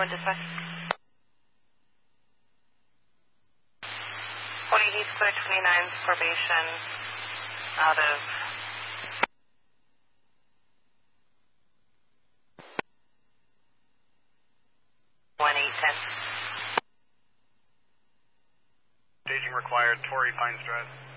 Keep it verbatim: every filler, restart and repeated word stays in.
one dispatch. Forty East Clear twenty-nine probation out of one eight ten. Staging required, Torrey Pines Drive.